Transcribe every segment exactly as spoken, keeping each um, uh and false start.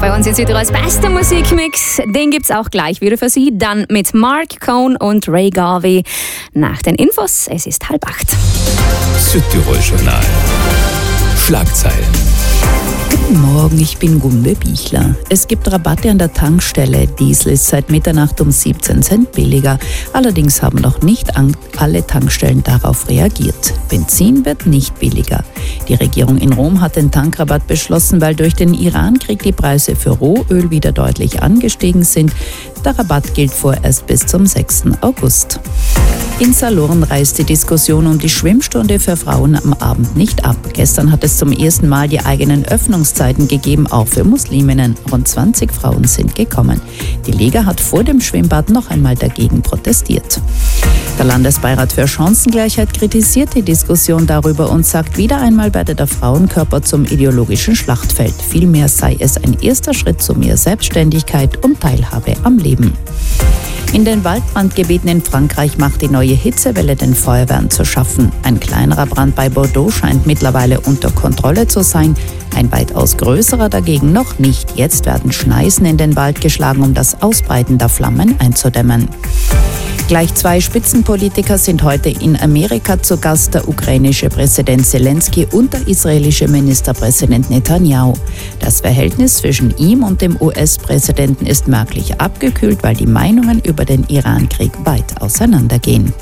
bei uns in Südtirols bester Musikmix. Den gibt's auch gleich wieder für Sie. Dann mit Mark Cohn und Ray Garvey. Nach den Infos, es ist halb acht. Südtirol-Journal. Schlagzeilen. Guten Morgen, ich bin Gunde Bichler. Es gibt Rabatte an der Tankstelle. Diesel ist seit Mitternacht um siebzehn Cent billiger. Allerdings haben noch nicht alle Tankstellen darauf reagiert. Benzin wird nicht billiger. Die Regierung in Rom hat den Tankrabatt beschlossen, weil durch den Iran-Krieg die Preise für Rohöl wieder deutlich angestiegen sind. Der Rabatt gilt vorerst bis zum sechsten August. In Salurn reißt die Diskussion um die Schwimmstunde für Frauen am Abend nicht ab. Gestern hat es zum ersten Mal die eigenen Öffnungszeiten gegeben, auch für Musliminnen. Rund zwanzig Frauen sind gekommen. Die Liga hat vor dem Schwimmbad noch einmal dagegen protestiert. Der Landesbeirat für Chancengleichheit kritisiert die Diskussion darüber und sagt, wieder einmal werde der Frauenkörper zum ideologischen Schlachtfeld. Vielmehr sei es ein erster Schritt zu mehr Selbstständigkeit und Teilhabe am Leben. In den Waldbrandgebieten in Frankreich macht die neue Hitzewelle den Feuerwehren zu schaffen. Ein kleinerer Brand bei Bordeaux scheint mittlerweile unter Kontrolle zu sein, ein weitaus größerer dagegen noch nicht. Jetzt werden Schneisen in den Wald geschlagen, um das Ausbreiten der Flammen einzudämmen. Gleich zwei Spitzenpolitiker sind heute in Amerika zu Gast, der ukrainische Präsident Zelensky und der israelische Ministerpräsident Netanyahu. Das Verhältnis zwischen ihm und dem U S-Präsidenten ist merklich abgekühlt, weil die Meinungen über den Iran-Krieg weit auseinandergehen.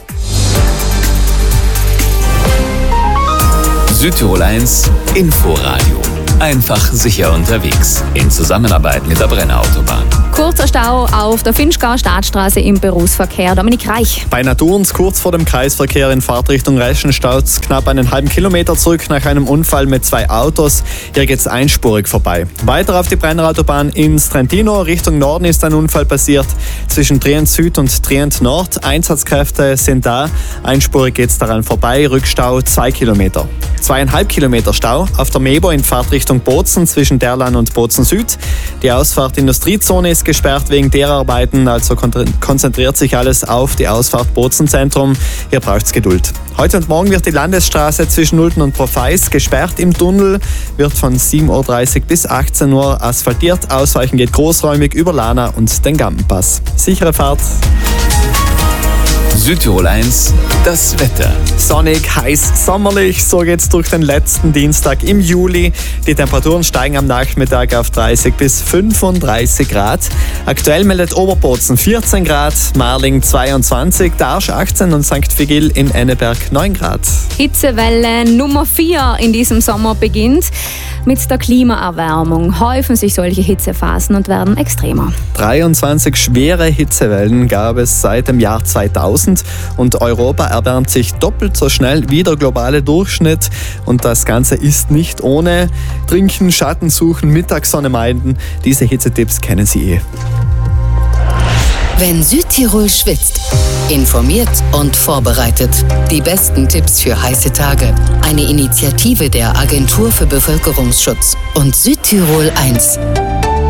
Südtirol eins Inforadio. Einfach sicher unterwegs. In Zusammenarbeit mit der Brenner Autobahn. Kurzer Stau auf der Finchgauer Staatsstraße im Berufsverkehr. Dominik Reich. Bei Naturns kurz vor dem Kreisverkehr in Fahrtrichtung Reschen staut es knapp einen halben Kilometer zurück nach einem Unfall mit zwei Autos. Hier geht es einspurig vorbei. Weiter auf die Brenner Autobahn ins Trentino. Richtung Norden ist ein Unfall passiert. Zwischen Trient Süd und Trient Nord. Einsatzkräfte sind da. Einspurig geht es daran vorbei. Rückstau zwei Kilometer. Zweieinhalb Kilometer Stau auf der Mebo in Fahrtrichtung Bozen zwischen Derlan und Bozen Süd. Die Ausfahrt Industriezone ist gesperrt wegen der Arbeiten, also konzentriert sich alles auf die Ausfahrt Bozen Zentrum. Hier braucht es Geduld. Heute und morgen wird die Landesstraße zwischen Nulten und Profeis gesperrt im Tunnel, wird von sieben Uhr dreißig bis achtzehn Uhr asphaltiert. Ausweichen geht großräumig über Lana und den Gampenpass. Sichere Fahrt. Südtirol eins, das Wetter. Sonnig, heiß, sommerlich, so geht's durch den letzten Dienstag im Juli. Die Temperaturen steigen am Nachmittag auf dreißig bis fünfunddreißig Grad. Aktuell meldet Oberbozen vierzehn Grad, Marling zweiundzwanzig, Darsch achtzehn und Sankt Vigil in Enneberg neun Grad. Hitzewelle Nummer vier in diesem Sommer beginnt. Mit der Klimaerwärmung häufen sich solche Hitzephasen und werden extremer. dreiundzwanzig schwere Hitzewellen gab es seit dem Jahr zweitausend und Europa erwärmt sich doppelt so schnell wie der globale Durchschnitt. Und das Ganze ist nicht ohne. Trinken, Schatten suchen, Mittagssonne meiden. Diese Hitzetipps kennen Sie eh. Wenn Südtirol schwitzt, informiert und vorbereitet. Die besten Tipps für heiße Tage. Eine Initiative der Agentur für Bevölkerungsschutz und Südtirol eins.